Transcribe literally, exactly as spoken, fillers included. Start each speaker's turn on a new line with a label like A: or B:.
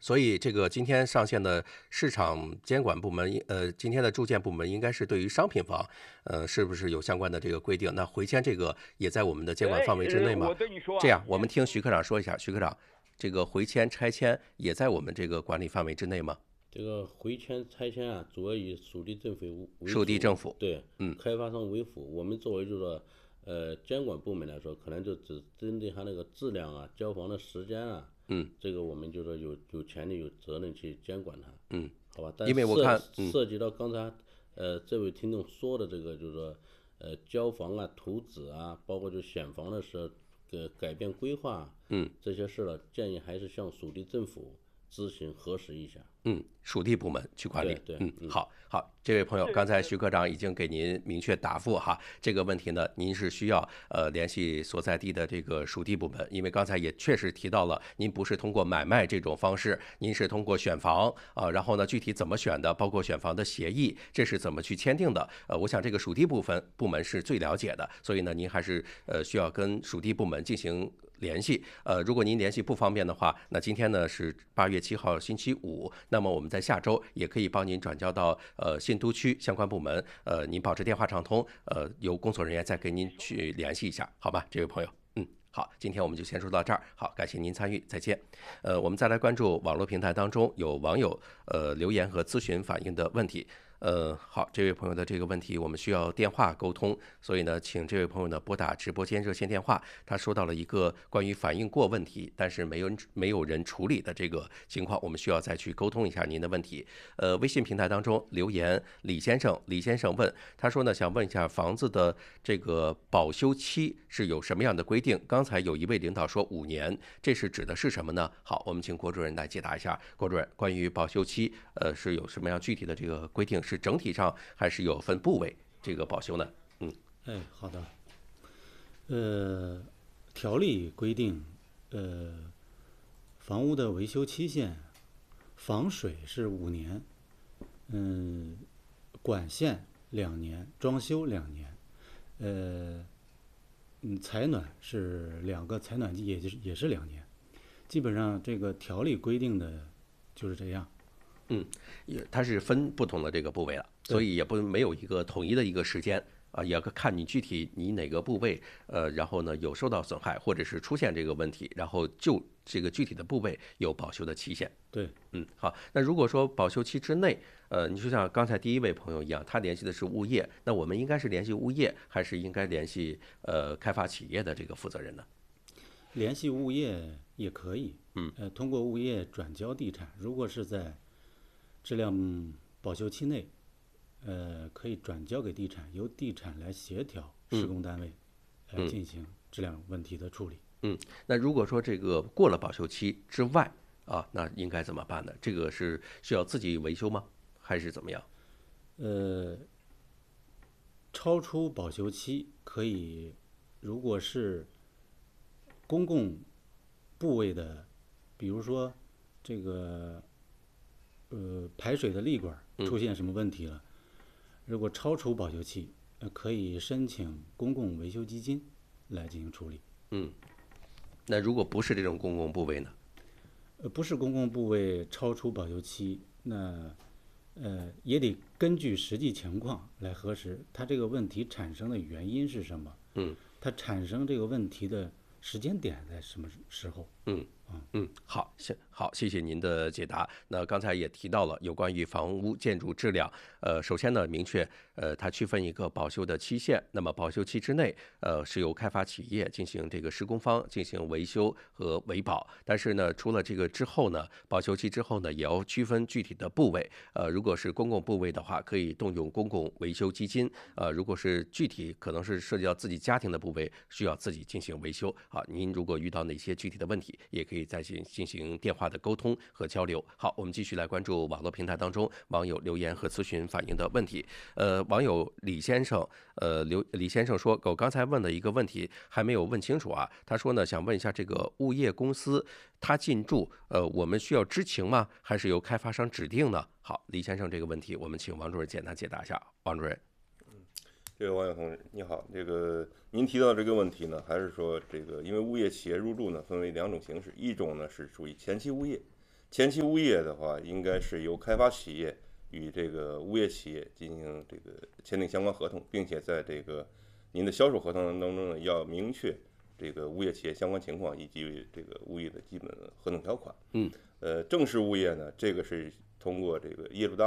A: 所以这个今天上线的市场监管部门，呃，今天的住建部门应该是对于商品房，呃，是不是有相关的这个规定？那回迁这个也在我们的监管范围之内吗？
B: 哎，我跟你说啊，
A: 这样，我们听徐科长说一下，徐科长，这个回迁拆迁也在我们这个管理范围之内吗？
C: 这个回迁拆迁啊，主要以属地政府为
A: 属地
C: 主，
A: 政府，
C: 对，
A: 嗯，
C: 开发商为辅。我们作为就是说，呃，监管部门来说，可能就只针对它那个质量啊、交房的时间啊，
A: 嗯，
C: 这个我们就说有有权利、有责任去监管它，
A: 嗯，
C: 好吧？但
A: 因为我
C: 涉
A: 看，嗯，
C: 涉及到刚才呃这位听众说的这个，就是说，呃，交房啊、图纸啊，包括就选房的时候，呃，改变规划，
A: 嗯，
C: 这些事了，建议还是向属地政府咨询核实一下。
A: 嗯，属地部门去管理。
C: 对对，
A: 嗯，
C: 嗯，
A: 好，好，这位朋友，刚才徐科长已经给您明确答复哈，这个问题呢，您是需要呃联系所在地的这个属地部门，因为刚才也确实提到了，您不是通过买卖这种方式，您是通过选房啊、然后呢，具体怎么选的，包括选房的协议，这是怎么去签订的？呃，我想这个属地部分部门是最了解的，所以呢，您还是呃需要跟属地部门进行联系。呃，如果您联系不方便的话，那今天呢是八月七号星期五，那么我们在下周也可以帮您转交到呃信都区相关部门，呃，您保持电话畅通，呃，由工作人员再跟您去联系一下，好吧，这位朋友。嗯，好，今天我们就先说到这儿。好，感谢您参与，再见。呃，我们再来关注网络平台当中有网友呃留言和咨询反映的问题。呃，好，这位朋友的这个问题我们需要电话沟通，所以呢，请这位朋友呢拨打直播间热线电话。他说到了一个关于反映过问题，但是没有人没有人处理的这个情况，我们需要再去沟通一下您的问题。呃，微信平台当中留言，李先生，李先生问，他说呢，想问一下房子的这个保修期是有什么样的规定？刚才有一位领导说五年，这是指的是什么呢？好，我们请郭主任来解答一下。郭主任，关于保修期，呃，是有什么样具体的这个规定？是整体上还是有分部位这个保修呢？嗯，
D: 哎，好的。呃，条例规定，呃，房屋的维修期限，防水是五年，嗯，管线两年，装修两年，呃，嗯，采暖是两个采暖季，也就是也是两年。基本上这个条例规定的就是这样。
A: 嗯，也它是分不同的这个部位了，所以也不没有一个统一的一个时间啊，也要看你具体你哪个部位，呃，然后呢有受到损害或者是出现这个问题，然后就这个具体的部位有保修的期限。
D: 对，
A: 嗯，好，那如果说保修期之内，呃，你就像刚才第一位朋友一样，他联系的是物业，那我们应该是联系物业，还是应该联系呃开发企业的这个负责人呢？
D: 联系物业也可以，
A: 嗯，
D: 呃，通过物业转交地产，如果是在质量保修期内，呃，可以转交给地产，由地产来协调施工单位来进行质量问题的处理。
A: 嗯，那如果说这个过了保修期之外啊，那应该怎么办呢？这个是需要自己维修吗？还是怎么样？
D: 呃，超出保修期可以，如果是公共部位的，比如说这个呃排水的立管出现什么问题了，如果超出保修期，呃，可以申请公共维修基金来进行处理。
A: 嗯，那如果不是这种公共部位呢？
D: 呃，不是公共部位超出保修期，那呃也得根据实际情况来核实它这个问题产生的原因是什么，
A: 嗯，
D: 它产生这个问题的时间点在什么时候。
A: 嗯嗯，好，谢好，谢谢您的解答。那刚才也提到了有关于房屋建筑质量，呃，首先呢，明确，呃，它区分一个保修的期限。那么保修期之内，呃，是由开发企业进行这个施工方进行维修和维保。但是呢，除了这个之后呢，保修期之后呢，也要区分具体的部位。呃，如果是公共部位的话，可以动用公共维修基金。呃，如果是具体可能是涉及到自己家庭的部位，需要自己进行维修。啊，您如果遇到哪些具体的问题，也可以再进进行电话的沟通和交流。好，我们继续来关注网络平台当中网友留言和咨询反映的问题。呃，网友李先生，呃，刘李先生说，我刚才问的一个问题还没有问清楚啊。他说呢，想问一下这个物业公司他进驻，呃，我们需要知情吗？还是由开发商指定呢？好，李先生这个问题，我们请王主任简单解答一下。王主任。
B: 这位网友同志，你好，这个您提到这个问题呢，还是说这个因为物业企业入驻呢，分为两种形式，一种呢是属于前期物业， 前期物业的话，应该是由开发企业与这个物业企业进行这个签订相关合同，并且在这个您的销售合同当中呢，要明确这个物业企业相关情况以及这个物业的基本合同条款。
A: 嗯，
B: 呃，正式物业呢，这个是通过这个业主大